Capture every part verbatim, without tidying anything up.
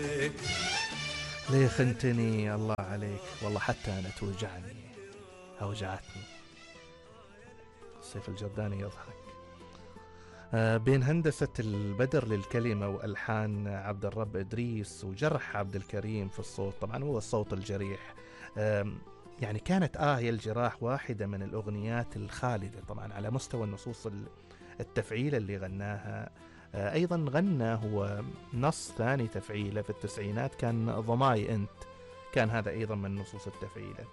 ليه خنتني الله عليك، والله حتى أنا توجعني أوجعتني. سيف الجرداني يضحك. آه بين هندسة البدر للكلمة وألحان عبد الرب إدريس وجرح عبد الكريم في الصوت، طبعا هو الصوت الجريح. آه يعني كانت آه يا الجراح واحدة من الأغنيات الخالدة طبعا على مستوى النصوص التفعيلة اللي غناها. آه أيضا غنى هو نص ثاني تفعيلة في التسعينات كان ضماي أنت، كان هذا أيضا من نصوص التفعيلة.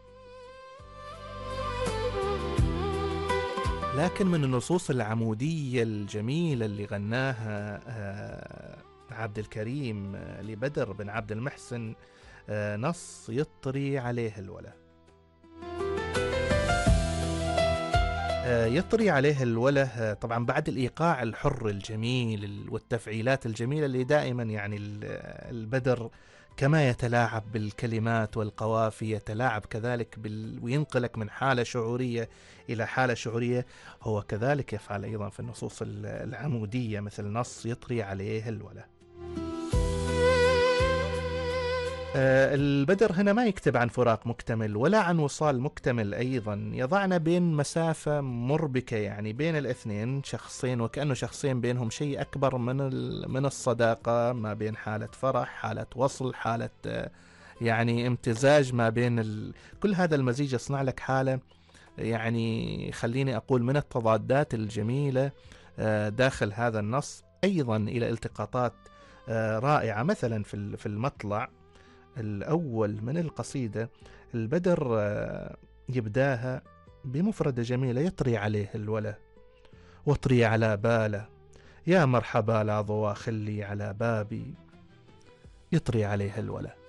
لكن من النصوص العمودية الجميلة اللي غناها آه عبد الكريم آه لبدر بن عبد المحسن آه نص يطري عليه الولا. آه يطري عليه الولا طبعا بعد الإيقاع الحر الجميل والتفعيلات الجميلة اللي دائما يعني البدر كما يتلاعب بالكلمات والقوافي يتلاعب كذلك بال... وينقلك من حالة شعورية إلى حالة شعورية، هو كذلك يفعل أيضا في النصوص العمودية مثل نص يطري عليه الولا. آه البدر هنا ما يكتب عن فراق مكتمل ولا عن وصال مكتمل، أيضا يضعنا بين مسافة مربكة يعني بين الاثنين، شخصين وكأنه شخصين بينهم شيء أكبر من من الصداقة، ما بين حالة فرح، حالة وصل، حالة آه يعني امتزاج ما بين ال... كل هذا المزيج يصنع لك حالة يعني خليني أقول من التضادات الجميلة آه داخل هذا النص. أيضا إلى التقاطات آه رائعة، مثلا في في المطلع الأول من القصيدة البدر يبداها بمفردة جميلة: يطري عليه الولا واطري على باله، يا مرحبا لا ضوا خلي على بابي، يطري عليه الولا.